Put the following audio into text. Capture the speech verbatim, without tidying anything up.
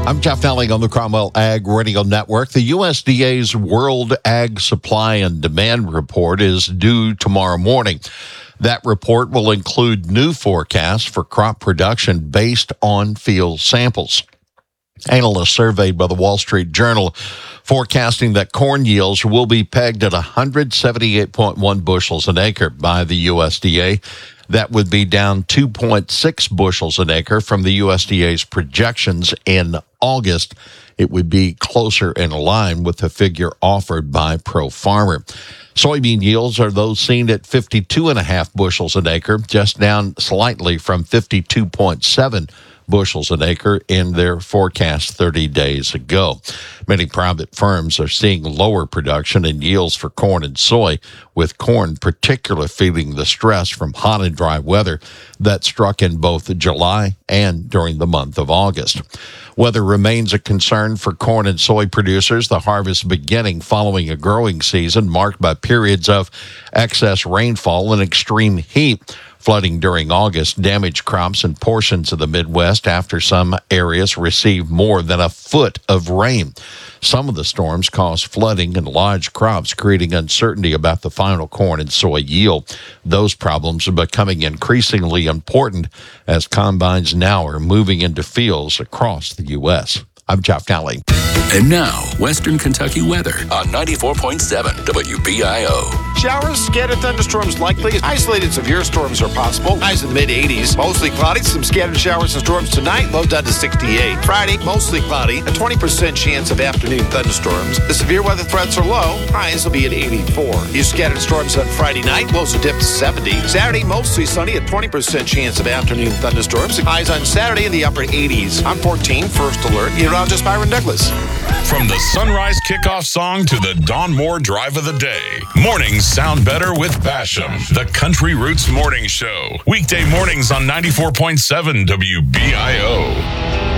I'm Jeff Nelling on the Cromwell Ag Radio Network. The U S D A's World Ag Supply and Demand Report is due tomorrow morning. That report will include new forecasts for crop production based on field samples. Analysts surveyed by the Wall Street Journal forecasting that corn yields will be pegged at one hundred seventy-eight point one bushels an acre by the U S D A. That would be down two point six bushels an acre from the U S D A's projections in August. It would be closer in line with the figure offered by ProFarmer. Soybean yields are those seen at fifty-two point five bushels an acre, just down slightly from fifty-two point seven bushels an acre in their forecast thirty days ago. Many private firms are seeing lower production and yields for corn and soy, with corn particularly feeling the stress from hot and dry weather that struck in both July and during the month of August. Weather remains a concern for corn and soy producers, the harvest beginning following a growing season marked by periods of excess rainfall and extreme heat. Flooding during August damaged crops in portions of the Midwest after some areas received more than a foot of rain. Some of the storms caused flooding in large crops, creating uncertainty about the final corn and soy yield. Those problems are becoming increasingly important as combines now are moving into fields across the U S. I'm Jeff Nelling. And now, Western Kentucky weather on ninety-four point seven W B I O. Showers, scattered thunderstorms likely. Isolated severe storms are possible. Highs in the mid eighties. Mostly cloudy. Some scattered showers and storms tonight. Low down to sixty-eight. Friday, mostly cloudy. A twenty percent chance of afternoon thunderstorms. The severe weather threats are low. Highs will be at eighty-four. These scattered storms on Friday night. Lows will dip to seventy. Saturday, mostly sunny. A twenty percent chance of afternoon thunderstorms. Highs on Saturday in the upper eighties. On fourteen, first alert. Meteorologist Byron Douglas. From the sunrise kickoff song to the Dawn Moore drive of the day, mornings sound better with Basham, the Country Roots Morning Show. Weekday mornings on ninety-four point seven W B I O.